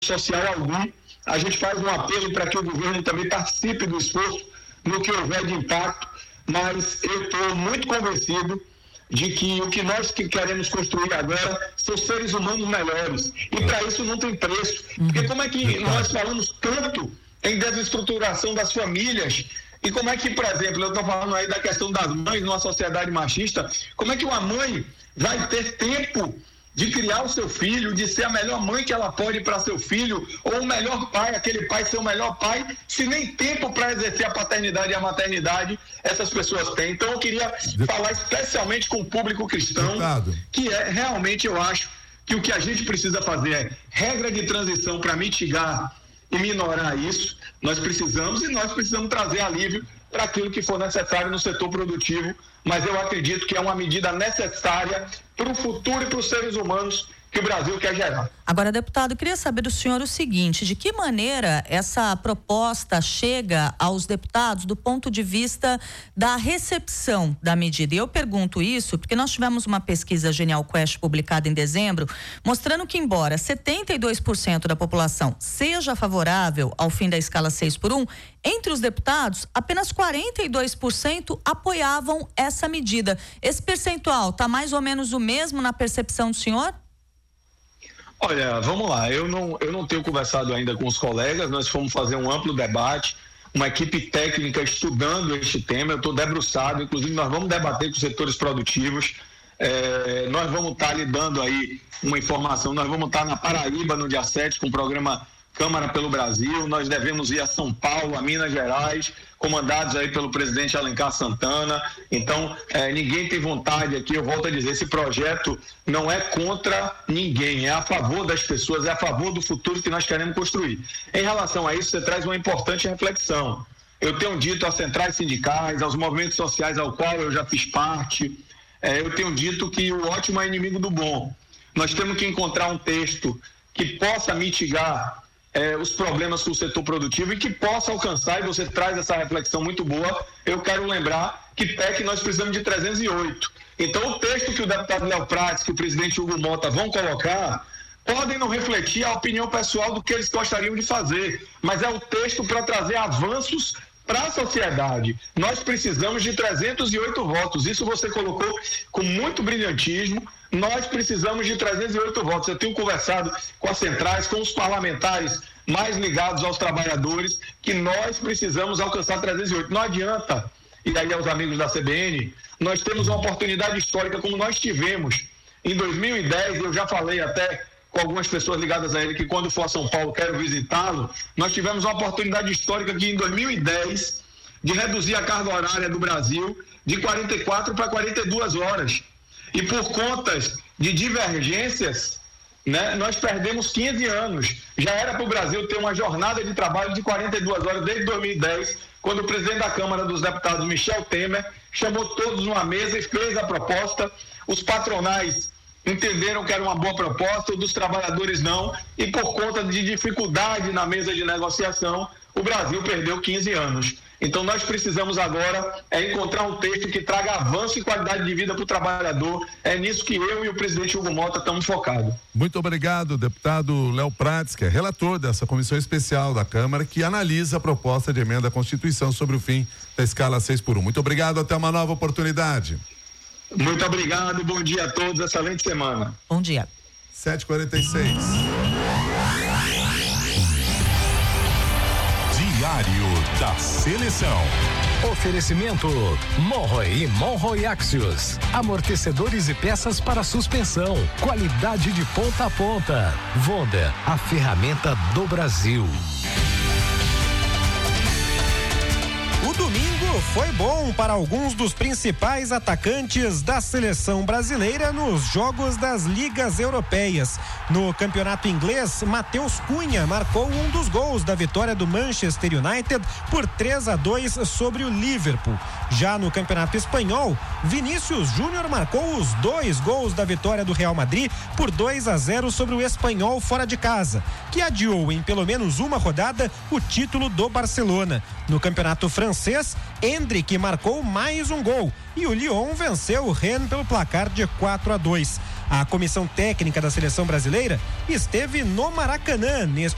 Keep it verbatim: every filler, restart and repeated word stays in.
social algum. A gente faz um apelo para que o governo também participe do esforço no que houver de impacto, mas eu estou muito convencido de que o que nós que queremos construir agora são seres humanos melhores, e para isso não tem preço, porque como é que nós falamos tanto em desestruturação das famílias, e como é que, por exemplo, eu estou falando aí da questão das mães numa sociedade machista, como é que uma mãe vai ter tempo de criar o seu filho, de ser a melhor mãe que ela pode para seu filho, ou o melhor pai, aquele pai ser o melhor pai, se nem tempo para exercer a paternidade e a maternidade essas pessoas têm. Então eu queria de... falar especialmente com o público cristão, Deputado. que é realmente, eu acho que o que a gente precisa fazer é regra de transição para mitigar e minorar isso. Nós precisamos e nós precisamos trazer alívio para aquilo que for necessário no setor produtivo, mas eu acredito que é uma medida necessária para o futuro e para os seres humanos que o Brasil quer gerar. Agora, deputado, eu queria saber do senhor o seguinte: de que maneira essa proposta chega aos deputados do ponto de vista da recepção da medida? E eu pergunto isso porque nós tivemos uma pesquisa Genial Quest publicada em dezembro, mostrando que, embora setenta e dois por cento da população seja favorável ao fim da escala seis por um, entre os deputados, apenas quarenta e dois por cento apoiavam essa medida. Esse percentual está mais ou menos o mesmo na percepção do senhor? Olha, vamos lá, eu não, eu não tenho conversado ainda com os colegas, nós fomos fazer um amplo debate, uma equipe técnica estudando este tema, eu estou debruçado, inclusive nós vamos debater com os setores produtivos, é, nós vamos estar tá lhe dando aí uma informação, nós vamos estar tá na Paraíba no dia sete com o programa Câmara pelo Brasil, nós devemos ir a São Paulo, a Minas Gerais, comandados aí pelo presidente Alencar Santana. Então, eh, ninguém tem vontade aqui, eu volto a dizer, esse projeto não é contra ninguém, é a favor das pessoas, é a favor do futuro que nós queremos construir. Em relação a isso, você traz uma importante reflexão. Eu tenho dito às centrais sindicais, aos movimentos sociais ao qual eu já fiz parte, eh, eu tenho dito que o ótimo é inimigo do bom. Nós temos que encontrar um texto que possa mitigar É, os problemas com o setor produtivo e que possa alcançar, e você traz essa reflexão muito boa. Eu quero lembrar que P E C nós precisamos de trezentos e oito. Então o texto que o deputado Léo Prates, que o presidente Hugo Mota vão colocar, podem não refletir a opinião pessoal do que eles gostariam de fazer, mas é o texto para trazer avanços para a sociedade. Nós precisamos de trezentos e oito votos, isso você colocou com muito brilhantismo. Nós precisamos de trezentos e oito votos. Eu tenho conversado com as centrais, com os parlamentares mais ligados aos trabalhadores, que nós precisamos alcançar trezentos e oito. Não adianta, e aí aos amigos da C B N, nós temos uma oportunidade histórica como nós tivemos em dois mil e dez, eu já falei até com algumas pessoas ligadas a ele que quando for a São Paulo quero visitá-lo. Nós tivemos uma oportunidade histórica aqui em dois mil e dez de reduzir a carga horária do Brasil de quarenta e quatro para quarenta e duas horas. E por contas de divergências, né, nós perdemos quinze anos. Já era para o Brasil ter uma jornada de trabalho de quarenta e duas horas desde dois mil e dez, quando o presidente da Câmara dos Deputados, Michel Temer, chamou todos numa mesa e fez a proposta. Os patronais entenderam que era uma boa proposta, dos trabalhadores não, e por conta de dificuldade na mesa de negociação, o Brasil perdeu quinze anos. Então nós precisamos agora é encontrar um texto que traga avanço e qualidade de vida para o trabalhador. É nisso que eu e o presidente Hugo Mota estamos focados. Muito obrigado, deputado Léo Prates, que é relator dessa comissão especial da Câmara que analisa a proposta de emenda à Constituição sobre o fim da escala seis por um. Muito obrigado, até uma nova oportunidade. Muito obrigado, bom dia a todos, excelente semana. Bom dia. sete e quarenta e seis. Diário da Seleção. Oferecimento Monroe e Monroe Axios. Amortecedores e peças para suspensão. Qualidade de ponta a ponta. Vonda, a ferramenta do Brasil. O domingo foi bom para alguns dos principais atacantes da seleção brasileira nos jogos das ligas europeias. No campeonato inglês, Matheus Cunha marcou um dos gols da vitória do Manchester United por três a dois sobre o Liverpool. Já no campeonato espanhol, Vinícius Júnior marcou os dois gols da vitória do Real Madrid por dois a zero sobre o Espanhol fora de casa, que adiou em pelo menos uma rodada o título do Barcelona. No campeonato francês, Endrick marcou mais um gol e o Lyon venceu o Rennes pelo placar de quatro a dois. A comissão técnica da seleção brasileira esteve no Maracanã neste